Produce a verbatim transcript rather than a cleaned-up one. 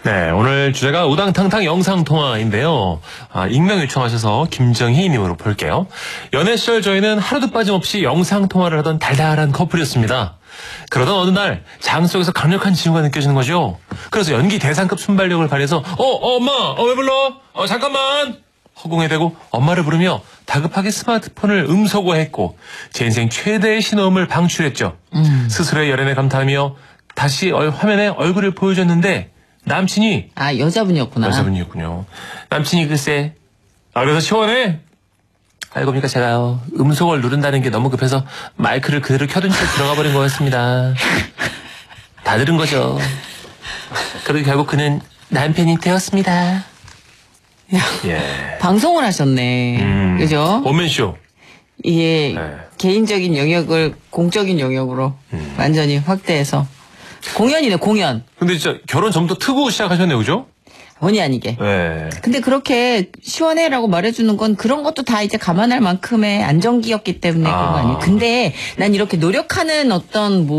네, 오늘 주제가 우당탕탕 영상통화인데요. 아, 익명 요청하셔서 김정희님으로 볼게요. 연애 시절 저희는 하루도 빠짐없이 영상통화를 하던 달달한 커플이었습니다. 그러던 어느 날 장 속에서 강력한 징후가 느껴지는 거죠. 그래서 연기 대상급 순발력을 발휘해서 어, 어 엄마, 어, 왜 불러? 어, 잠깐만! 허공에 대고 엄마를 부르며 다급하게 스마트폰을 음소거했고 제 인생 최대의 신호음을 방출했죠. 음. 스스로의 열연에 감탄하며 다시 얼, 화면에 얼굴을 보여줬는데 남친이 아 여자분이었구나. 여자분이었군요. 남친이 글쎄 아 그래서 시원해? 알고 보니까 제가요 음소거를 누른다는 게 너무 급해서 마이크를 그대로 켜둔 채 들어가 버린 거였습니다. 다 들은 거죠. 그리고 결국 그는 남편이 되었습니다. 예. 방송을 하셨네. 음, 그죠? 원맨쇼. 이게 네. 개인적인 영역을 공적인 영역으로 음. 완전히 확대해서 공연이네, 공연. 근데 진짜 결혼 전부터 트고 시작하셨네요, 그죠? 본의 아니게. 네. 근데 그렇게 시원해라고 말해주는 건 그런 것도 다 이제 감안할 만큼의 안정기였기 때문에 아. 그런 거 아니에요. 근데 난 이렇게 노력하는 어떤 뭐